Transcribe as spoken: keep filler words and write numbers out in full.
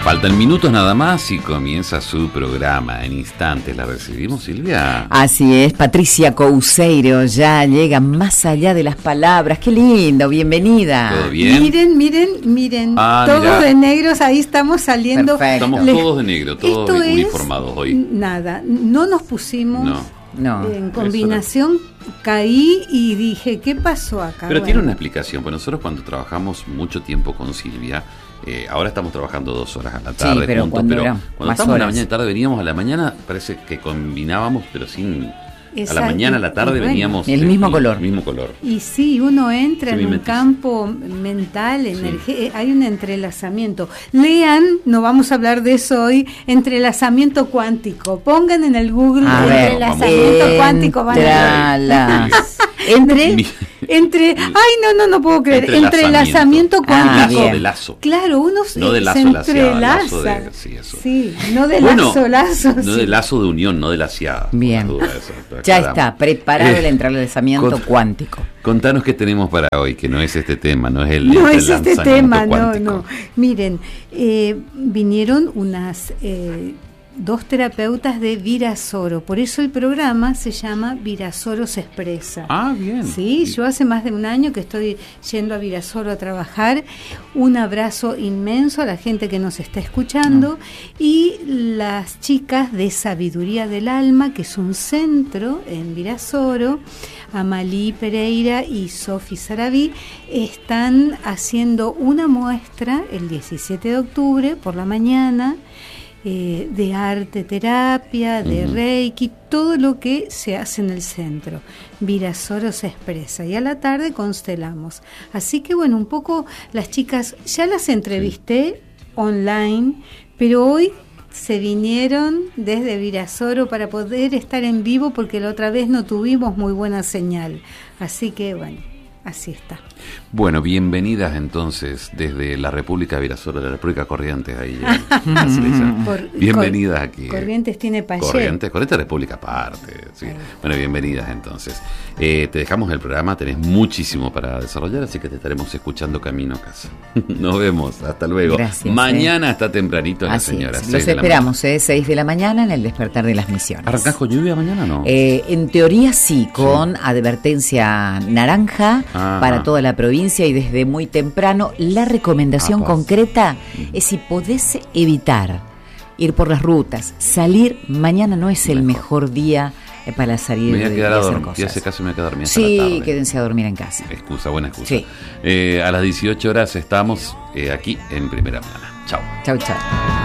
Faltan minutos nada más y comienza su programa. En instantes la recibimos, Silvia. Así es, Patricia Couceiro ya llega más allá de las palabras. Qué lindo, bienvenida. ¿Todo bien? Miren, miren, miren, Ah, todos mirá. de negros, ahí estamos saliendo. Perfecto. Estamos Les- todos de negro, todos Esto es uniformados hoy. Nada, no nos pusimos No. No. en combinación, caí y dije, ¿qué pasó acá? Pero Bueno, tiene una explicación, pues nosotros cuando trabajamos mucho tiempo con Silvia, eh, ahora estamos trabajando dos horas a la tarde, pero juntos, cuando pero eran cuando más estábamos a la horas. mañana y tarde veníamos a la mañana, parece que combinábamos, pero sin... A la Exacto. mañana, a la tarde Bueno, veníamos... el eh, mismo color. El mismo color. Y sí, uno entra Sí, en un mimetismo. campo mental, energía, hay un entrelazamiento. Lean, no vamos a hablar de eso hoy, entrelazamiento cuántico. Pongan en el Google A ver, entrelazamiento cuántico. Van a ver. entralas. Entre, Entre, entre, ay, no, no, no puedo creer, Entrelazamiento. entrelazamiento Ah, cuántico. Lazo bien. de lazo. Claro, uno se, No de lazo, se lazo, entrelaza. lazo de- sí, eso. Sí, no de Bueno, lazo, lazo. No sí. de lazo de unión, no de laciada. Bien. Por las dudas, eso, lo ya aclaramos. está, preparado el Eh, entrelazamiento con- cuántico. Contanos qué tenemos para hoy, que no es este tema, no es el No es este entrelazamiento tema, no, cuántico. no. Miren, eh, vinieron unas eh, dos terapeutas de Virasoro, por eso el programa se llama Virasoro se expresa. Ah, bien. Sí, yo hace más de un año que estoy yendo a Virasoro a trabajar. Un abrazo inmenso a la gente que nos está escuchando y las chicas de Sabiduría del Alma, que es un centro en Virasoro. Amalí Pereira y Sofi Sarabí están haciendo una muestra el diecisiete de octubre por la mañana eh, de arte terapia, de Ujú. reiki, todo lo que se hace en el centro. Virasoro se expresa y a la tarde constelamos. Así que bueno, un poco las chicas ya las entrevisté online, pero hoy se vinieron desde Virasoro para poder estar en vivo porque la otra vez no tuvimos muy buena señal. Así que bueno, así está. Bueno, bienvenidas entonces desde la República Virasoro, de la República Corrientes, ahí. eh, así dicen. Por- bienvenidas Cor- aquí. eh. Corrientes tiene Payet. Corrientes, Corrientes República aparte. Sí. Bueno, bienvenidas entonces. Eh, te dejamos el programa, tenés muchísimo para desarrollar, así que te estaremos escuchando camino a casa. Nos vemos, hasta luego. Gracias, Mañana eh. está tempranito la Así señora. es. seis Los de la esperamos, ¿eh? seis de la mañana en el despertar de las misiones. mañana. ¿Arrancás con lluvia mañana o no? Eh, en teoría sí, con advertencia naranja Ajá. para toda la provincia y desde muy temprano. La recomendación Apa. concreta es si podés evitar ir por las rutas, salir, mañana no es el Mejor. mejor día eh, para salir me voy a de, quedar de a hacer dormir. Ya cosas. hace caso me voy a quedar a dormir hasta la Sí, tarde. quédense a dormir en casa. Excusa, buena excusa. Sí. Eh, a las dieciocho horas estamos eh, aquí en Primera Plana. Chao. Chau, chau.